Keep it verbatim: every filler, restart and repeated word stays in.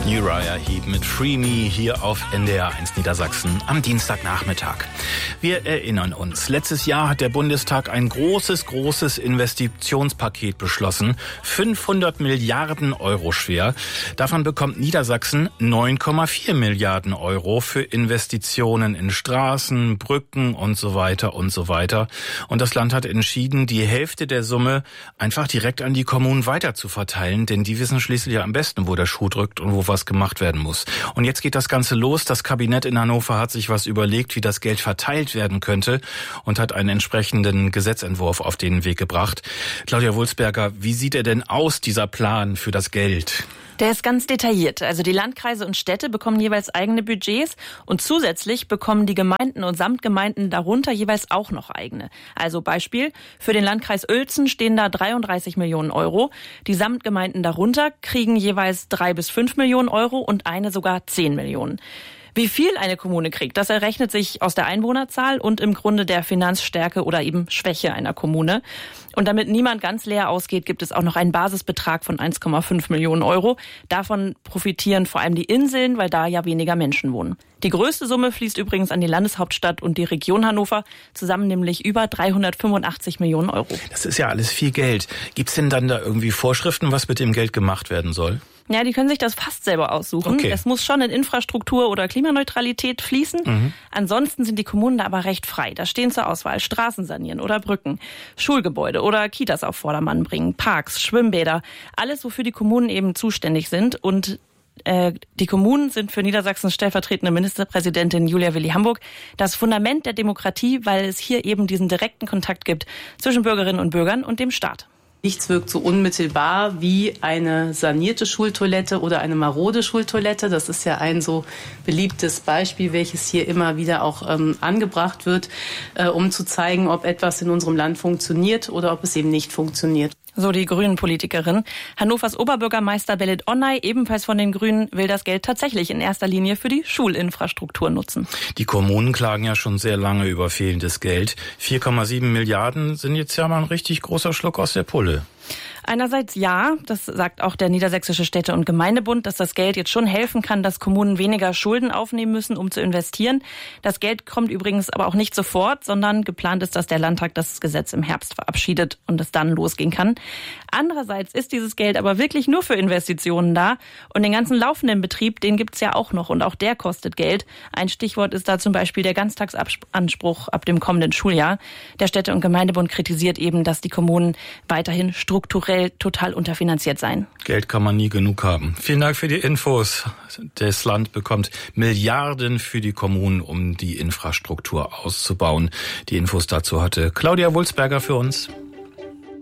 Uriah Heep mit Free Me hier auf N D R eins Niedersachsen am Dienstagnachmittag. Wir erinnern uns, letztes Jahr hat der Bundestag ein großes, großes Investitionspaket beschlossen, fünfhundert Milliarden Euro schwer. Davon bekommt Niedersachsen neun Komma vier Milliarden Euro für Investitionen in Straßen, Brücken und so weiter und so weiter. Und das Land hat entschieden, die Hälfte der Summe einfach direkt an die Kommunen weiter zu verteilen, denn die wissen schließlich am besten, wo der Schuh drückt und wo was gemacht werden muss. Und jetzt geht das Ganze los. Das Kabinett in Hannover hat sich was überlegt, wie das Geld verteilt werden könnte und hat einen entsprechenden Gesetzentwurf auf den Weg gebracht. Claudia Wulsberger, wie sieht er denn aus, dieser Plan für das Geld? Der ist ganz detailliert. Also die Landkreise und Städte bekommen jeweils eigene Budgets und zusätzlich bekommen die Gemeinden und Samtgemeinden darunter jeweils auch noch eigene. Also Beispiel, für den Landkreis Uelzen stehen da dreiunddreißig Millionen Euro. Die Samtgemeinden darunter kriegen jeweils drei bis fünf Millionen Euro und eine sogar zehn Millionen. Wie viel eine Kommune kriegt, das errechnet sich aus der Einwohnerzahl und im Grunde der Finanzstärke oder eben Schwäche einer Kommune. Und damit niemand ganz leer ausgeht, gibt es auch noch einen Basisbetrag von eins Komma fünf Millionen Euro. Davon profitieren vor allem die Inseln, weil da ja weniger Menschen wohnen. Die größte Summe fließt übrigens an die Landeshauptstadt und die Region Hannover, zusammen nämlich über dreihundertfünfundachtzig Millionen Euro. Das ist ja alles viel Geld. Gibt's denn dann da irgendwie Vorschriften, was mit dem Geld gemacht werden soll? Ja, die können sich das fast selber aussuchen. Okay. Es muss schon in Infrastruktur oder Klimaneutralität fließen. Mhm. Ansonsten sind die Kommunen da aber recht frei. Da stehen zur Auswahl Straßen sanieren oder Brücken, Schulgebäude oder Kitas auf Vordermann bringen, Parks, Schwimmbäder. Alles, wofür die Kommunen eben zuständig sind. Und äh, die Kommunen sind für Niedersachsens stellvertretende Ministerpräsidentin Julia Willi-Hamburg das Fundament der Demokratie, weil es hier eben diesen direkten Kontakt gibt zwischen Bürgerinnen und Bürgern und dem Staat. Nichts wirkt so unmittelbar wie eine sanierte Schultoilette oder eine marode Schultoilette. Das ist ja ein so beliebtes Beispiel, welches hier immer wieder auch ähm, angebracht wird, äh, um zu zeigen, ob etwas in unserem Land funktioniert oder ob es eben nicht funktioniert. So die Grünen-Politikerin. Hannovers Oberbürgermeister Belit Onay, ebenfalls von den Grünen, will das Geld tatsächlich in erster Linie für die Schulinfrastruktur nutzen. Die Kommunen klagen ja schon sehr lange über fehlendes Geld. vier Komma sieben Milliarden sind jetzt ja mal ein richtig großer Schluck aus der Pulle. Einerseits ja, das sagt auch der Niedersächsische Städte- und Gemeindebund, dass das Geld jetzt schon helfen kann, dass Kommunen weniger Schulden aufnehmen müssen, um zu investieren. Das Geld kommt übrigens aber auch nicht sofort, sondern geplant ist, dass der Landtag das Gesetz im Herbst verabschiedet und es dann losgehen kann. Andererseits ist dieses Geld aber wirklich nur für Investitionen da und den ganzen laufenden Betrieb, den gibt's ja auch noch und auch der kostet Geld. Ein Stichwort ist da zum Beispiel der Ganztagsanspruch ab dem kommenden Schuljahr. Der Städte- und Gemeindebund kritisiert eben, dass die Kommunen weiterhin strukturell total unterfinanziert sein. Geld kann man nie genug haben. Vielen Dank für die Infos. Das Land bekommt Milliarden für die Kommunen, um die Infrastruktur auszubauen. Die Infos dazu hatte Claudia Wulsberger für uns.